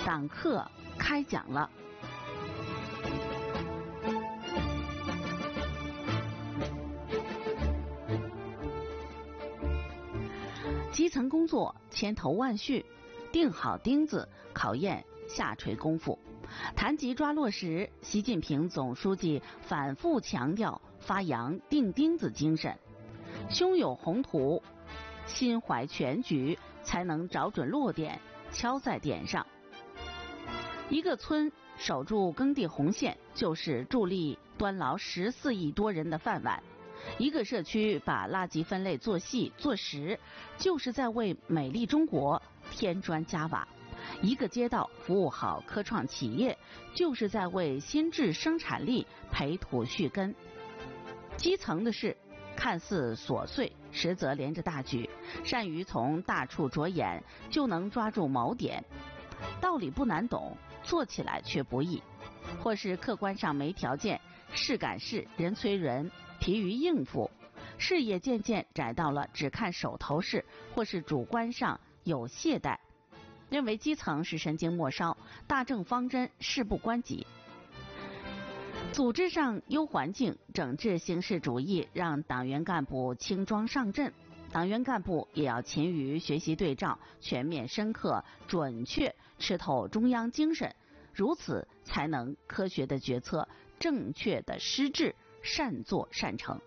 党课开讲了。基层工作千头万绪，钉好钉子，考验下垂功夫。谈及抓落实，习近平总书记反复强调发扬钉钉子精神，胸有宏图，心怀全局，才能找准落点，敲在点上。一个村守住耕地红线，就是助力端牢14亿多人的饭碗；一个社区把垃圾分类做细做实，就是在为美丽中国添砖加瓦；一个街道服务好科创企业，就是在为新质生产力培土蓄根。基层的事看似琐碎，实则连着大局，善于从大处着眼，就能抓住锚点。道理不难懂，做起来却不易，或是客观上没条件，事赶事，人催人，疲于应付，视野渐渐窄到了只看手头事，或是主观上有懈怠，认为基层是神经末梢，大政方针事不关己。组织上优环境，整治形式主义，让党员干部轻装上阵。党员干部也要勤于学习对照，全面深刻准确吃透中央精神，如此才能科学的决策，正确的施治，善作善成。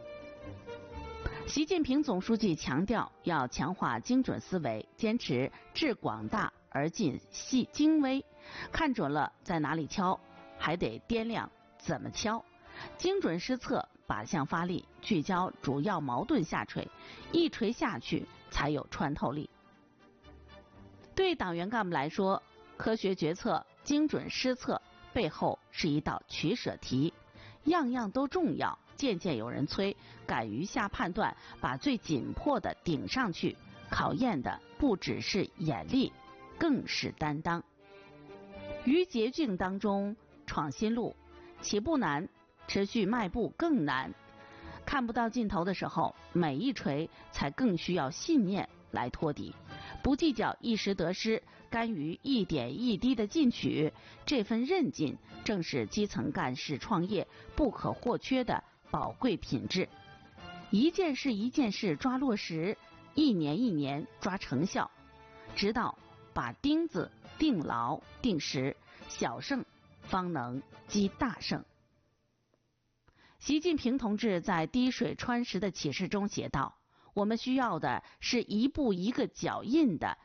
习近平总书记强调，要强化精准思维，坚持治广大而尽细精微，看准了在哪里敲，还得掂量怎么敲，精准施策，靶向发力，聚焦主要矛盾下锤，一锤下去才有穿透力。对党员干部来说，科学决策、精准施策背后是一道取舍题，样样都重要，件件有人催，敢于下判断，把最紧迫的顶上去，考验的不只是眼力，更是担当。于捷径当中闯新路，起步难，持续迈步更难。看不到尽头的时候，每一锤才更需要信念来托底，不计较一时得失，甘于一点一滴的进取，这份韧劲正是基层干事创业不可或缺的宝贵品质。一件事一件事抓落实，一年一年抓成效，直到把钉子钉牢钉实，小胜方能积大胜。习近平同志在滴水穿石的启示中写道，我们需要的是一步一个脚印的